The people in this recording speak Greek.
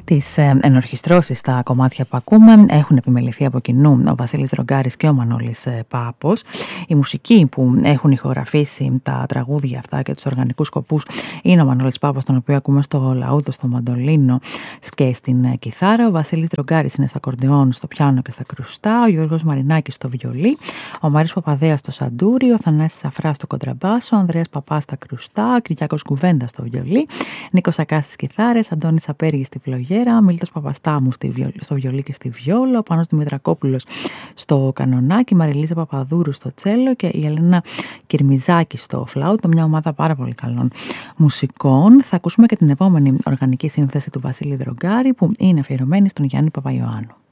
Τις ενορχιστρώσεις στα κομμάτια που ακούμε έχουν επιμεληθεί από κοινού ο Βασίλης Δρογκάρης και ο Μανώλης Πάπος. Οι μουσικοί που έχουν ηχογραφήσει τα τραγούδια αυτά και τους οργανικούς σκοπούς είναι ο Μανώλης Πάπος, τον οποίο ακούμε στο λαούτο, στο μαντολίνο και στην κιθάρα. Ο Βασίλης Δρογκάρης είναι στα ακορντεόν, στο πιάνο και στα κρουστά. Ο Γιώργος Μαρινάκης στο βιολί. Ο Μαρής Παπαδέας στο σαντούρι. Ο Θανάσης Σαφράς στο κοντραμπάσο. Ο Ανδρέας Παπάς στα κρουστά. Ο Κυριάκος Κουβέντα στο βιολί. Νίκος Ακάς στις κιθάρες. Αντώνης Απέργης στη φλογέρα. Μίλτος Παπαστάμου στο βιολί και στη βιόλα. Ο Πάνος Δημητρακόπουλος στο κανονάκι. Η Μαριλίζα Παπαδούρου στο τσέλο και η Ελένα Κυρμιζάκη στο φλάουτο. Μια ομάδα πάρα πολύ καλών μουσικών. Θα ακούσουμε και την επόμενη οργανική σύνθεση του Βασίλη Δρογκάρη, που είναι αφιερωμένη στον Γιάννη Παπαϊωάννου.